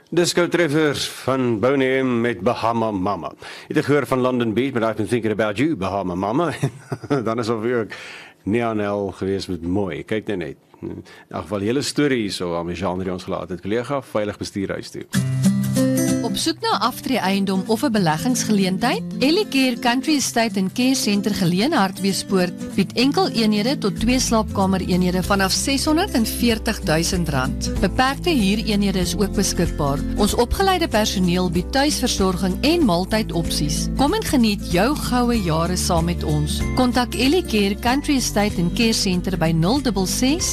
Disco Treffers van Boney M met Bahama Mama. Het ek gehoor van London Beat, but I've been thinking about you, Bahama Mama. Dan is alweer ook Neanel geweest met Mooi. Kyk net. In elk geval die hele storie hier so aan my genre ons gelaat het. Kollega veilig bestuur huis toe. Op soek na aftreeeiendom of 'n beleggingsgeleentheid? Ellicare Country Estate and Care Center geleë in Hartbeespoort bied enkel eenhede tot 2 slaapkamer eenhede vanaf R640,000. Beperkte huureenhede is ook beskikbaar. Ons opgeleide personeel bied tuisversorging en maaltydopsies. Kom en geniet jou goue jare saam met ons. Kontak Ellicare Country Estate and Care Center by 066